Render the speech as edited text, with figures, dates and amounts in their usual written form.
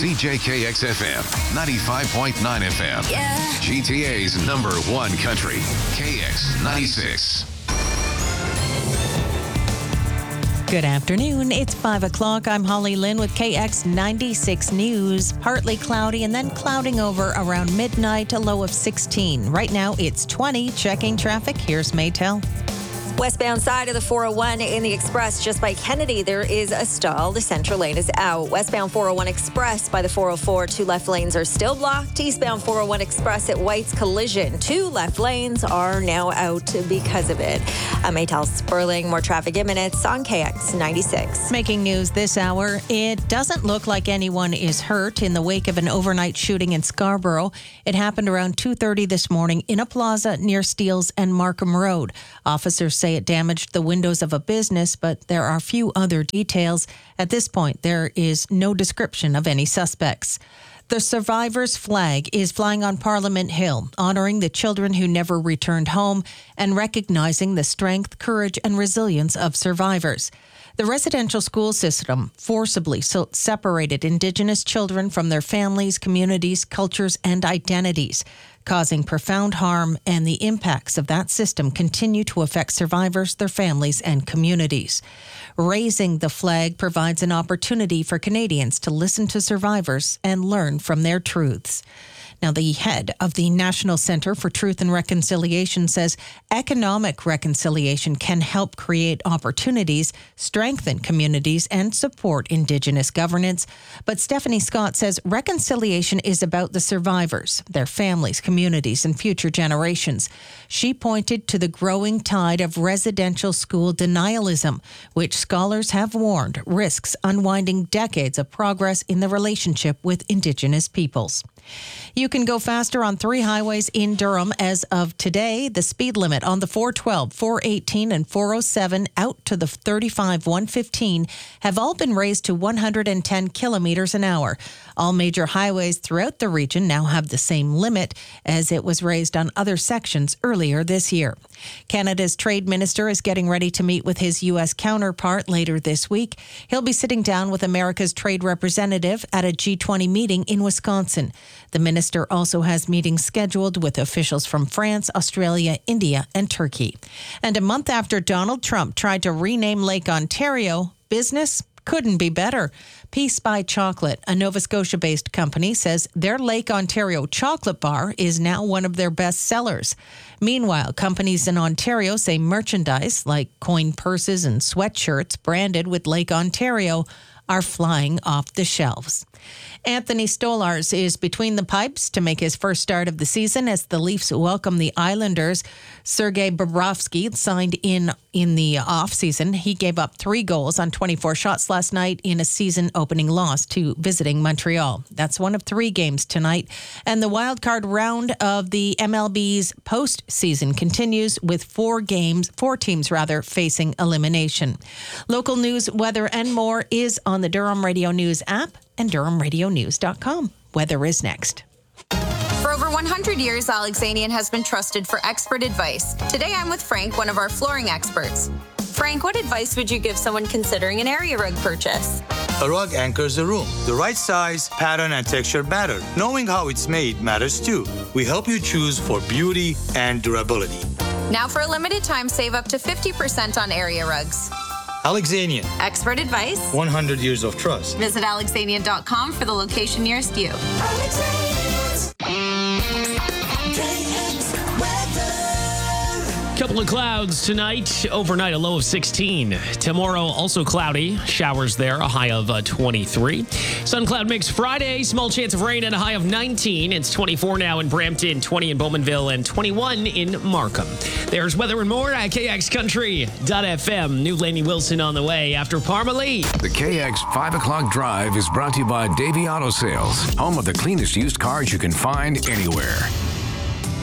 CJKX-FM, 95.9 FM. Yeah. GTA's #1 country, KX96. Good afternoon. It's 5 o'clock. I'm Holly Lynn with KX96 News. Partly cloudy and then clouding over around midnight, a low of 16. Right now it's 20. Checking traffic. Here's Maytel. Westbound side of the 401 in the Express just by Kennedy, there is a stall. The center lane is out. Westbound 401 Express by the 404, 2 left lanes are still blocked. Eastbound 401 Express at White's Collision, 2 left lanes are now out because of it. I'm Maytel Sperling. More traffic in minutes on KX96. Making news this hour. It doesn't look like anyone is hurt in the wake of an overnight shooting in Scarborough. It happened around 2:30 this morning in a plaza near Steeles and Markham Road. Officers say it damaged the windows of a business, but there are few other details. At this point, there is no description of any suspects. The survivors' flag is flying on Parliament Hill, honoring the children who never returned home and recognizing the strength, courage, and resilience of survivors. The residential school system forcibly separated Indigenous children from their families, communities, cultures, and identities, causing profound harm, and the impacts of that system continue to affect survivors, their families, and communities. Raising the flag provides an opportunity for Canadians to listen to survivors and learn from their truths. Now, the head of the National Centre for Truth and Reconciliation says economic reconciliation can help create opportunities, strengthen communities, and support Indigenous governance. But Stephanie Scott says reconciliation is about the survivors, their families, communities, and future generations. She pointed to the growing tide of residential school denialism, which scholars have warned risks unwinding decades of progress in the relationship with Indigenous peoples. You can go faster on 3 highways in Durham as of today. The speed limit on the 412, 418, and 407 out to the 35, 115 have all been raised to 110 kilometers an hour. All major highways throughout the region now have the same limit, as it was raised on other sections earlier this year. Canada's trade minister is getting ready to meet with his U.S. counterpart later this week. He'll be sitting down with America's trade representative at a G20 meeting in Wisconsin. The minister also has meetings scheduled with officials from France, Australia, India, and Turkey. And a month after Donald Trump tried to rename Lake Ontario, business couldn't be better. Peace by Chocolate, a Nova Scotia-based company, says their Lake Ontario chocolate bar is now one of their best sellers. Meanwhile, companies in Ontario say merchandise like coin purses and sweatshirts branded with Lake Ontario are flying off the shelves. Anthony Stolarz is between the pipes to make his first start of the season as the Leafs welcome the Islanders. Sergei Bobrovsky signed in the offseason. He gave up 3 goals on 24 shots last night in a season-opening loss to visiting Montreal. That's one of 3 games tonight. And the wildcard round of the MLB's postseason continues with 4 teams facing elimination. Local news, weather, and more is on the Durham Radio News app and DurhamRadioNews.com. Weather is next. For over 100 years, Alexanian has been trusted for expert advice. Today, I'm with Frank, one of our flooring experts. Frank, what advice would you give someone considering an area rug purchase? A rug anchors the room. The right size, pattern, and texture matter. Knowing how it's made matters too. We help you choose for beauty and durability. Now, for a limited time, save up to 50% on area rugs. Alexanian. Expert advice. 100 years of trust. Visit Alexanian.com for the location nearest you. Couple of clouds tonight. Overnight, a low of 16. Tomorrow, also cloudy. Showers there, a high of 23. Sun cloud mix Friday. Small chance of rain and a high of 19. It's 24 now in Brampton, 20 in Bowmanville, and 21 in Markham. There's weather and more at KXCountry.fm. New Lainey Wilson on the way after Parmalee. The KX 5 o'clock drive is brought to you by Davey Auto Sales, home of the cleanest used cars you can find anywhere.